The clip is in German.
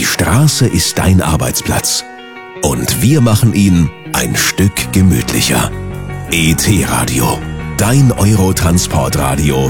Die Straße ist dein Arbeitsplatz. Und wir machen ihn ein Stück gemütlicher. ET Radio, dein Eurotransportradio